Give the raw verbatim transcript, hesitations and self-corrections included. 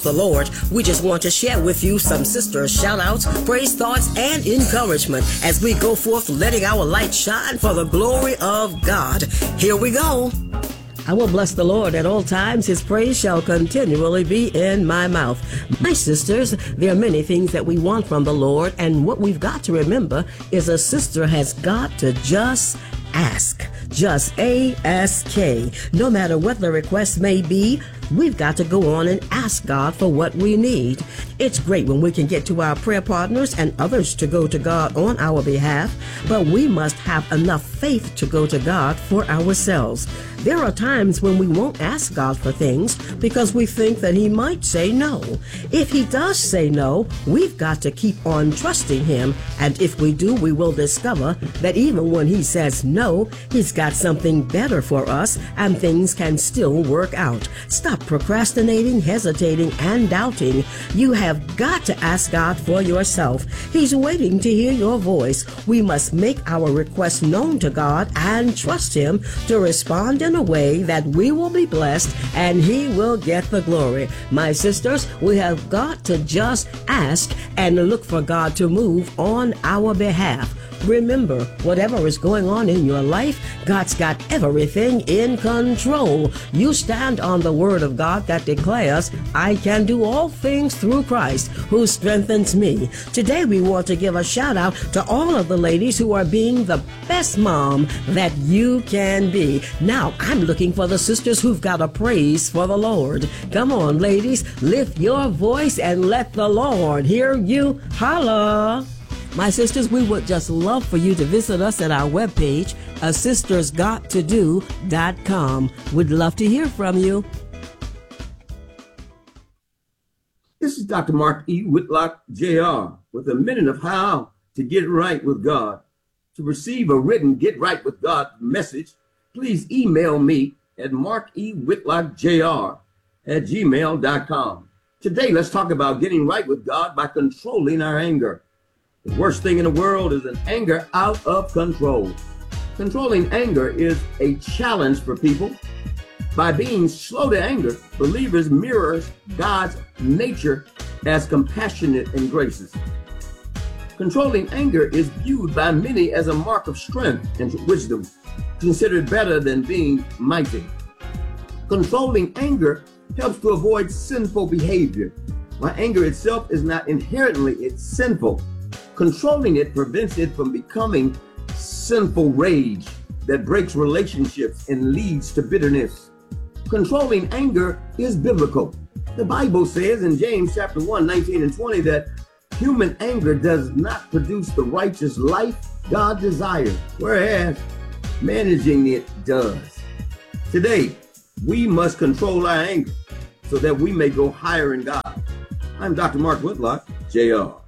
The Lord, we just want to share with you some sister shout outs, praise thoughts, and encouragement as we go forth letting our light shine for the glory of God. Here we go. I will bless the Lord at all times. His praise shall continually be in my mouth. My sisters, there are many things that we want from the Lord, and what we've got to remember is a sister has got to just ask. Just A S K. No matter what the request may be, we've got to go on and ask God for what we need. It's great when we can get to our prayer partners and others to go to God on our behalf, but we must have enough faith to go to God for ourselves. There are times when we won't ask God for things because we think that He might say no. If He does say no, we've got to keep on trusting Him, and if we do, we will discover that even when He says no, He's got something better for us, and things can still work out. Stop procrastinating, hesitating, and doubting. You have got to ask God for yourself. He's waiting to hear your voice. We must make our request known to God and trust Him to respond in a way that we will be blessed and He will get the glory. My sisters, we have got to just ask and look for God to move on our behalf. Remember, whatever is going on in your life, God's got everything in control. You stand on the word of God that declares, I can do all things through Christ who strengthens me. Today we want to give a shout out to all of the ladies who are being the best mom that you can be. Now, I'm looking for the sisters who've got a praise for the Lord. Come on, ladies, lift your voice and let the Lord hear you holla. My sisters, we would just love for you to visit us at our webpage, a sisters got to do dot com. We'd love to hear from you. This is Doctor Mark E. Whitlock, J R, with a minute of how to get right with God. To receive a written Get Right with God message, please email me at markewhitlockjr at gmail dot com. Today, let's talk about getting right with God by controlling our anger. The worst thing in the world is an anger out of control. Controlling anger is a challenge for people. By being slow to anger, believers mirror God's nature as compassionate and gracious. Controlling anger is viewed by many as a mark of strength and wisdom, considered better than being mighty. Controlling anger helps to avoid sinful behavior. While anger itself is not inherently it's sinful, controlling it prevents it from becoming sinful rage that breaks relationships and leads to bitterness. Controlling anger is biblical. The Bible says in James chapter one, nineteen and twenty that human anger does not produce the righteous life God desires, whereas managing it does. Today, we must control our anger so that we may go higher in God. I'm Doctor Mark Whitlock, J R